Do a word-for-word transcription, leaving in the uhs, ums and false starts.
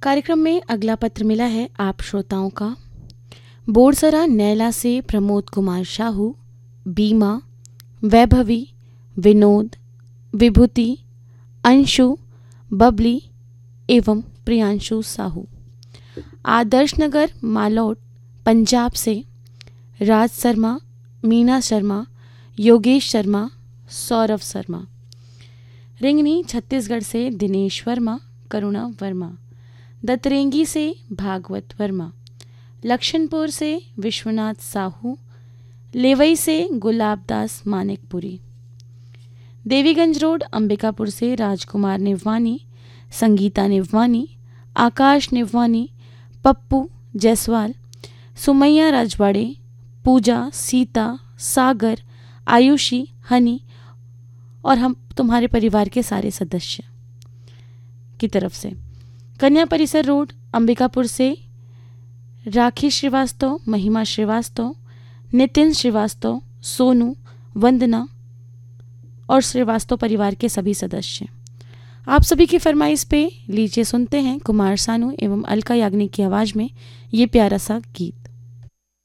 कार्यक्रम में अगला पत्र मिला है आप श्रोताओं का। बोरसरा नैला से प्रमोद कुमार शाहू, बीमा, वैभवी, विनोद, विभूति, अंशु, बबली एवं प्रियांशु साहू। आदर्श नगर मालौट पंजाब से राज शर्मा, मीना शर्मा, योगेश शर्मा, सौरभ शर्मा। रिंगनी छत्तीसगढ़ से दिनेश वर्मा, करुणा वर्मा। दतरेंगी से भागवत वर्मा। लक्षणपुर से विश्वनाथ साहू। लेवई से गुलाबदास मानिकपुरी। देवीगंज रोड अंबिकापुर से राजकुमार निव्वानी, संगीता निव्वानी, आकाश निव्वानी, पप्पू जायसवाल, सुमैया राजवाड़े, पूजा, सीता, सागर, आयुषी, हनी और हम तुम्हारे परिवार के सारे सदस्य की तरफ से। कन्या परिसर रोड अंबिकापुर से राखी श्रीवास्तव, महिमा श्रीवास्तव, नितिन श्रीवास्तव, सोनू, वंदना और श्रीवास्तव परिवार के सभी सदस्य। आप सभी की फरमाइश पे लीजिए सुनते हैं कुमार सानू एवं अलका याग्निक की आवाज़ में ये प्यारा सा गीत।